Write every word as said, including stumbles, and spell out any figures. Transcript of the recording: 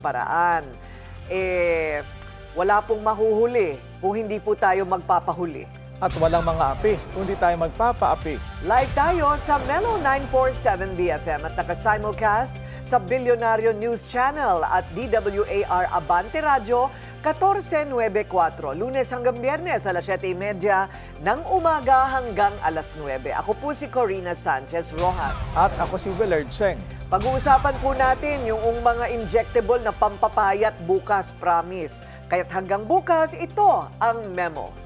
paraan. Eh, wala pong mahuhuli kung hindi po tayo magpapahuli. At walang mga api kung di tayo magpapaapi. Live tayo sa Melo nine forty-seven B F M at naka-simulcast sa Bilyonaryo News Channel at D W A R Abante Radio fourteen ninety-four, Lunes hanggang Biyernes alas siyete thirty ng umaga hanggang alas nuwebe. Ako po si Corina Sanchez Rojas. At ako si Willard Cheng. Pag-uusapan po natin yung mga injectable na pampapayat bukas, promise. Kaya't hanggang bukas, ito ang memo.